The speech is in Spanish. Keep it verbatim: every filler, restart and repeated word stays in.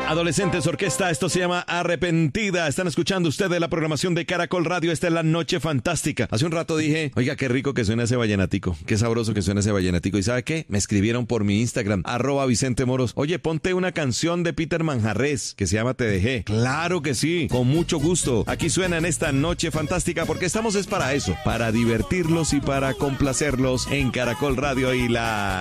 Adolescentes Orquesta, esto se llama Arrepentida. Están escuchando ustedes la programación de Caracol Radio. Esta es la noche fantástica. Hace un rato dije, oiga, qué rico que suena ese vallenatico, qué sabroso que suena ese vallenatico. ¿Y sabe qué? Me escribieron por mi Instagram, arroba Vicente Moros. Oye, ponte una canción de Peter Manjarrés que se llama Te Dejé. Claro que sí, con mucho gusto. Aquí suena en esta noche fantástica porque estamos es para eso, para divertirlos y para complacerlos en Caracol Radio y la...